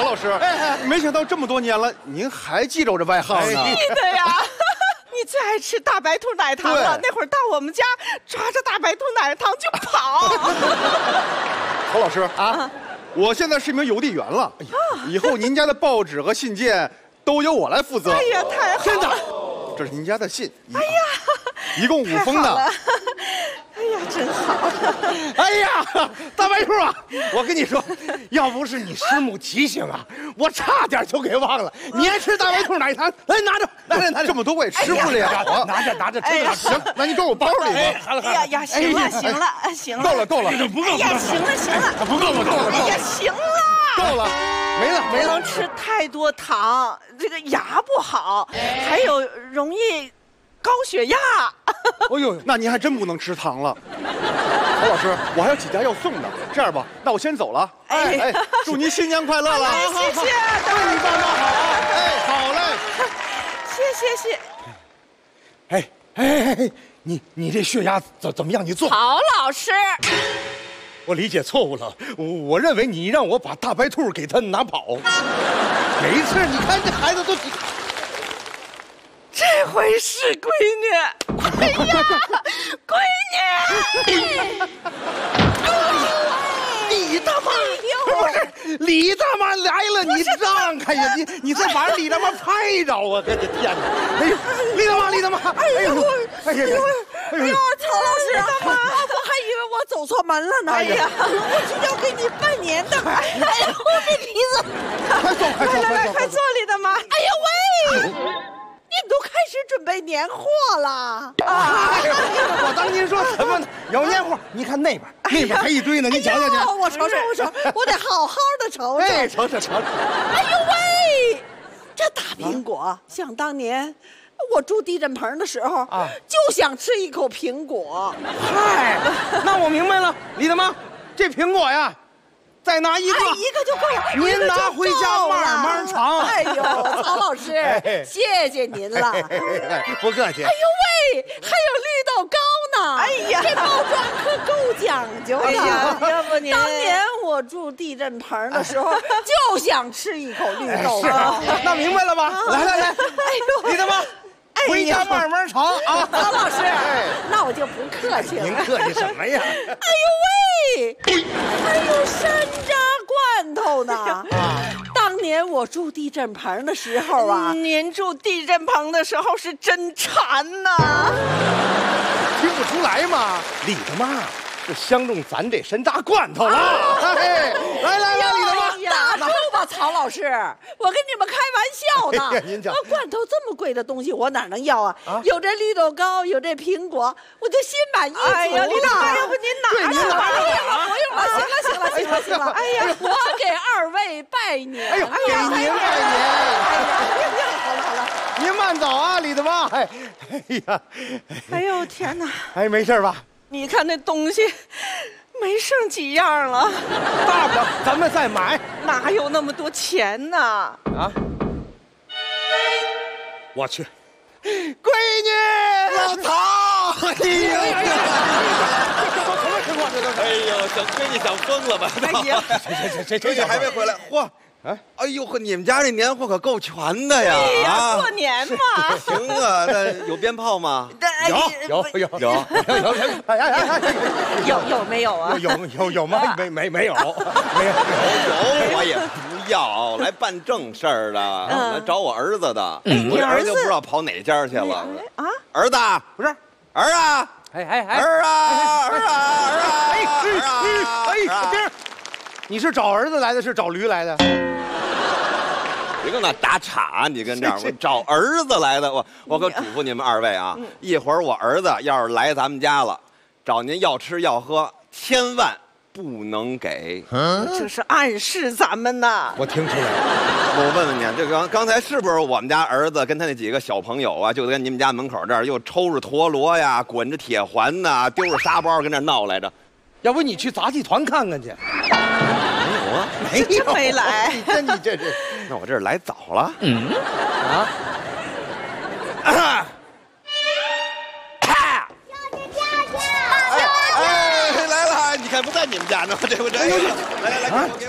老师，没想到这么多年了，您还记着我这外号呢。 记得呀。你最爱吃大白兔奶糖了，那会儿到我们家抓着大白兔奶糖就跑。 曹老师啊，我现在是一名邮递员了，以后您家的报纸和信件都由我来负责。 哎呀，太好了！ 真的，这是您家的信。哎呀，一共5封呢。 哎呀，真好！ 哎呀，大白兔啊，我跟你说，要不是你师母提醒啊，我差点就给忘了。你爱吃大白兔奶糖，来拿着，来， 这么多我也吃不了啊！ 拿着， 哎呀，行，那你装我包里吧。 哎呀，行了， 够了， 不够， 哎呀，行了， 不够了， 哎呀，行了， 够了，没了。 不能吃太多糖，这个牙不好，还有容易高血压。 哎呦，那您还真不能吃糖了。曹老师，我还有几家要送的，这样吧，那我先走了。哎，祝您新年快乐了！ 谢谢， 对你爸妈好啊！哎，好嘞， 谢。 哎，你这血压怎么样？你做曹老师， 我理解错误了，我认为你让我把大白兔给他拿跑。没事，你看这孩子都。 这回是闺女，哎呀，闺女！ 李大妈，不是李大妈来了，你让开呀！你再把李大妈拍着啊！我的天哪！哎呦，李大妈！哎呦， 曹老师，我还以为我走错门了呢。 哎呀， 我是要给你拜年的。哎呀，我这鼻子！ 快坐，李大妈！ 哎呀喂！你们都开始准备年货了啊！我当您说什么呢？有年货，你看那边还一堆呢，你瞧瞧。 我瞅，我得好好的瞅瞅。 哎，瞅。 哎呦喂，这大苹果，想当年我住地震棚的时候啊，就想吃一口苹果。 嗨，那我明白了，李大妈，这苹果呀。再拿一个， 一个就够了。 您拿回家慢慢尝。 哎呦，曹老师，谢谢您了。 不客气。 哎呦喂，还有绿豆糕呢。哎呀，这包装可够讲究的。 哎呀，要不您当年我住地震棚的时候，就想吃一口绿豆糕。 那明白了吧？来，哎呦，李大妈。回家慢慢尝啊， 曹老师，那我就不客气了。 您客气什么呀？ 哎呦喂，还有山楂罐头呢！当年我住地震棚的时候啊， 您住地震棚的时候是真馋呐， 听不出来吗？李大妈是相中咱这山楂罐头了。来，李大妈。 打住吧，曹老师，我跟你们开玩笑呢。 您讲， 罐头这么贵的东西，我哪能要啊？有这绿豆糕，有这苹果，我就心满意足了。 哎呀，李大妈，要不您拿着吧？ 不用了，行了。哎呀，我给2位拜年。 哎呦，给您拜年。 好了， 您慢走啊，李大妈。哎呀， 哎呦天哪！ 哎，没事吧？ 你看那东西。没剩几样了， 大不了咱们再买， 哪有那么多钱呢？ 啊！我去，闺女， 老陶， 哎呀，什么情况？这都是！ 哎呦，小闺女想疯了吧？ 哎呀， 这还没回来，嚯！哎呦呵，你们家这年货可够全的呀！ 哎呀，过年嘛。 行啊，那有鞭炮吗？ 有。 有没有啊？ 有吗？没有， 我也不要，来办正事儿的，来找我儿子的。我这儿子就不知道跑哪家去了啊！儿子不是儿啊！儿啊！ 哎，你是找儿子来的，是找驴来的？ 别跟那打岔，你跟这儿，我找儿子来的。我可嘱咐你们2位啊，一会儿我儿子要是来咱们家了，找您要吃要喝，千万不能给。 这是暗示咱们呢。 我听出来了。 我问问你，这刚才是不是我们家儿子跟他那几个小朋友啊，就跟你们家门口这儿又抽着陀螺呀，滚着铁环呐，丢着沙包跟这闹来着？ 要不你去杂技团看看去。 没有啊， 真没来。 你这是， 那我这是来早了。来了，你看不在你们家呢，这不这？来，给我。